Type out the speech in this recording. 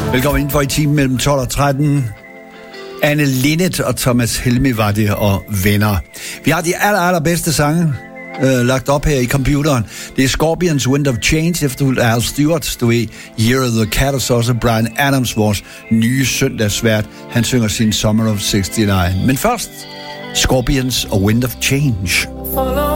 Velkommen ind for i timen mellem 12 og 13. Anne Linnet og Thomas Helmi var det, og venner. Vi har de allerbedste sange lagt op her i computeren. Det er Scorpions Wind of Change, efterfulgt af Al Stewart, du ved, Year of the Cat, og så også Bryan Adams, vores nye søndagsvært. Han synger sin Summer of 69. Men først, Scorpions og Wind of Change. Follow